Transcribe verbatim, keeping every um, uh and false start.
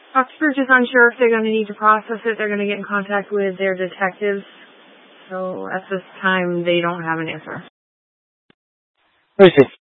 Oxbridge is unsure if they're going to need to process it. They're going to get in contact with their detectives. So at this time, they don't have an answer. I see.